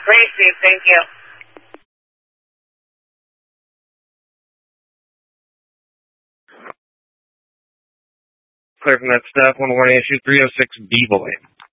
Great, Steve. Thank you. Clear from that staff. 1 warning issue 306 B-Boy.